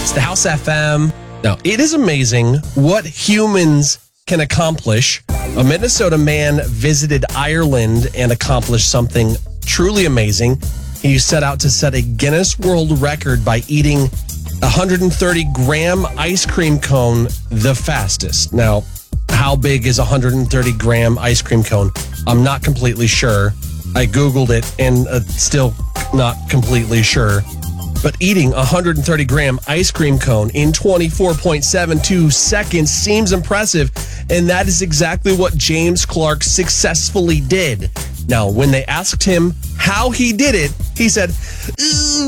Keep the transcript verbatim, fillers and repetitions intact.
It's the House F M. Now, it is amazing what humans can accomplish. A Minnesota man visited Ireland and accomplished something truly amazing. He set out to set a Guinness World Record by eating one hundred thirty gram ice cream cone the fastest. Now, how big is a one hundred thirty gram ice cream cone? I'm not completely sure. I Googled it and uh, still not completely sure. But eating a one hundred thirty gram ice cream cone in twenty-four point seven two seconds seems impressive. And that is exactly what James Clark successfully did. Now, when they asked him how he did it, he said,